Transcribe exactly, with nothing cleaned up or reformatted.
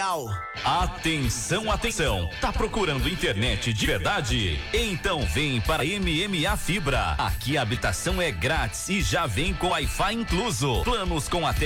real. Atenção, atenção. Tá procurando internet de verdade? Então vem para M M A Fibra. Aqui a habitação é grátis e já vem com Wi-Fi incluso. Planos com até